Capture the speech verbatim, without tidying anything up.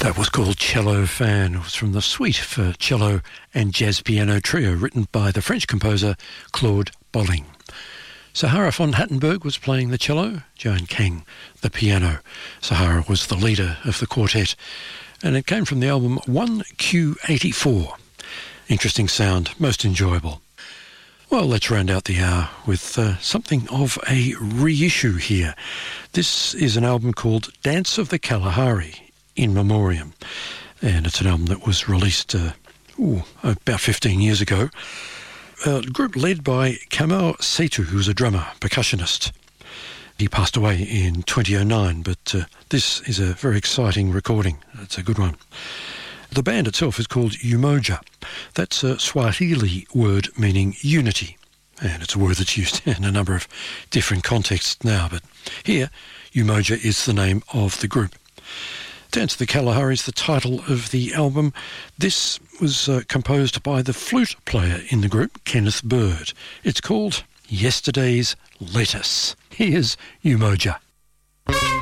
That was called Cello Fan. It was from the Suite for Cello and Jazz Piano Trio, written by the French composer Claude Bolling. Sahara von Hattenberg was playing the cello, Joan Kang the piano. Sahara was the leader of the quartet, and it came from the album one Q eighty-four. Interesting sound, most enjoyable. Well, let's round out the hour with uh, something of a reissue here. This is an album called Dance of the Kalahari, in memoriam, and it's an album that was released uh, ooh, about fifteen years ago. A group led by Kamal Setu, who's a drummer, percussionist. He passed away in twenty oh nine, but uh, this is a very exciting recording. It's a good one. The band itself is called Umoja. That's a Swahili word meaning unity, and it's a word that's used in a number of different contexts now, but here, Umoja is the name of the group. Dance of the Kalahari is the title of the album. This was uh, composed by the flute player in the group, Kenneth Bird. It's called Yesterday's Lettuce. Here's Umoja.